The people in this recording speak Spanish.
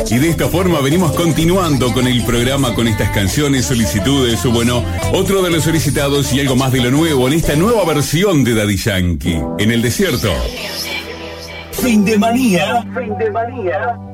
Y de esta forma venimos continuando con el programa, con estas canciones, solicitudes, bueno, otro de los solicitados y algo más de lo nuevo en esta nueva versión de Daddy Yankee, En el desierto. Fin de manía. Fin de manía.